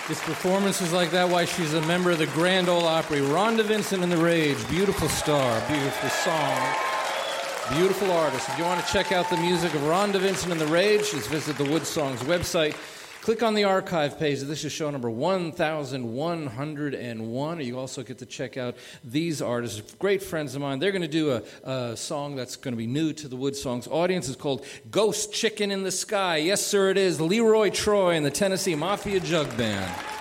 This performance is like that, why she's a member of the Grand Ole Opry. Rhonda Vincent and the Rage, beautiful star, beautiful song, beautiful artist. If you want to check out the music of Rhonda Vincent and the Rage, just visit the Wood Songs website. Click on the archive page. This is show number 1101. You also get to check out these artists, great friends of mine. They're going to do a song that's going to be new to the Wood Songs audience. It's called Ghost Chicken in the Sky. Yes, sir, it is. Leroy Troy and the Tennessee Mafia Jug Band.